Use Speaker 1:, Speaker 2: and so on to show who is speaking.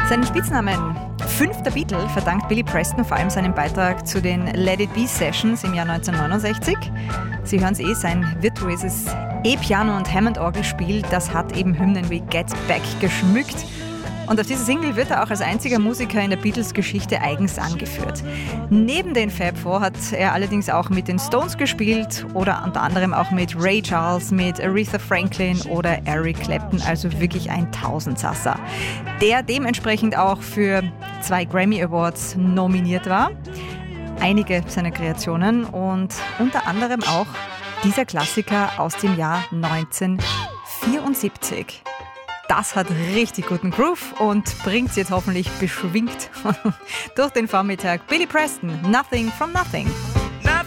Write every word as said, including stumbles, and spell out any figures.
Speaker 1: Seinen Spitznamen Fünfter Beatle verdankt Billy Preston vor allem seinen Beitrag zu den Let It Be Sessions im Jahr neunzehnhundertneunundsechzig. Sie hören es eh, sein virtuoses E-Piano- und Hammond-Orgelspiel, das hat eben Hymnen wie Get Back geschmückt. Und auf dieser Single wird er auch als einziger Musiker in der Beatles-Geschichte eigens angeführt. Neben den Fab Four hat er allerdings auch mit den Stones gespielt oder unter anderem auch mit Ray Charles, mit Aretha Franklin oder Eric Clapton, also wirklich ein Tausendsasser, der dementsprechend auch für zwei Grammy Awards nominiert war. Einige seiner Kreationen und unter anderem auch dieser Klassiker aus dem Jahr neunzehnhundertvierundsiebzig. Das hat richtig guten Groove und bringt es jetzt hoffentlich beschwingt durch den Vormittag. Billy Preston, Nothing from Nothing.